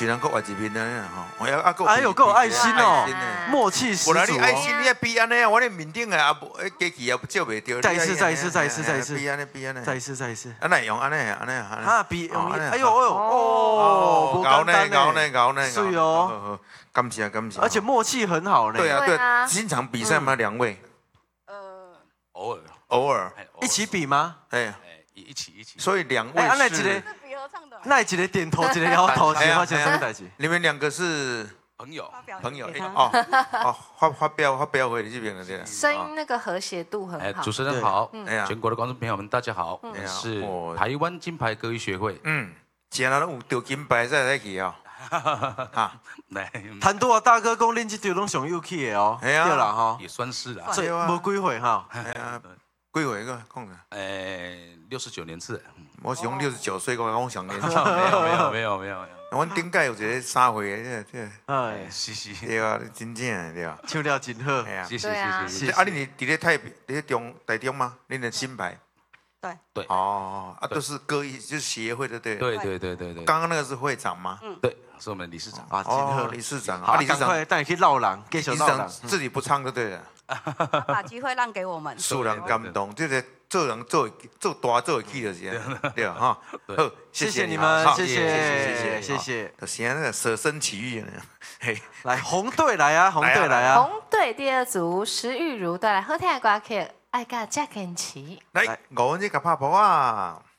虽然搁外一面呢吼， 哎呦，够有爱心哦，默契十足。 无啦，你爱心你也比安尼啊，我咧面顶啊，机器也照袂着。 再一次， 比安尼， 再一次。 安尼用安尼。 啊，比用，哎呦哦， 搞呢， 是哦， 感谢。 而且默契很好呢。 对啊，经常比赛吗？两位？偶尔。 一起比吗？ 哎， 一起。 所以两位是。那一个点头，一个摇头，是发生什么代志？ 你们两个是朋友发表会这边的对。 声音那个和谐度很好。 主持人好，全国的观众朋友们大家好，我是台湾金牌歌艺学会。 既然有得金牌再去啊。 谈多啊，大哥讲恁这队拢上有气的哦，对啦哈， 也算是啦， 所以无几回哈。 几回个讲个 ？69年次。 我是讲69岁，我上年。 没有。 阮顶届有一个3岁的， 哎， 是。 对啊，真正对啊。 唱了真好， 谢谢。 啊，你伫咧台中吗？恁的新牌。 对。 哦，都是歌艺，就是协会的对。 对。 刚刚那个是会长吗？ 对，是我们理事长。 啊，真好， 理事长。 理事长带你去闹人，继续闹人。 自己不唱就对了。 把机会让给我们。 受人感动，就是做人做大做起就是对啊哈。好， 谢谢你们，谢谢。 现在舍身取义嘿， 来红队来啊，红队第二组石玉如带来好听的歌曲《爱甲才坚持》。 来，5分钟甲拍谱啊！